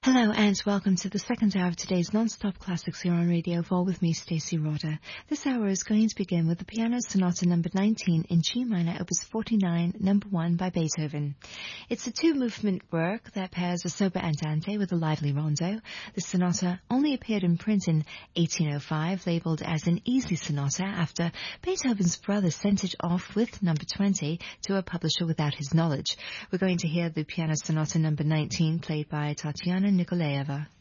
Hello and welcome to the second hour of today's non-stop classics here on Radio 4 with me, Stacey Roder. This hour is going to begin with the Piano Sonata number 19 in G minor, opus 49, number 1 by Beethoven. It's a two-movement work that pairs a sober andante with a lively rondo. The sonata only appeared in print in 1805, labeled as an easy sonata after Beethoven's brother sent it off with number 20 to a publisher without his knowledge. We're going to hear the Piano Sonata number 19 played by Tatiana Nikolaeva.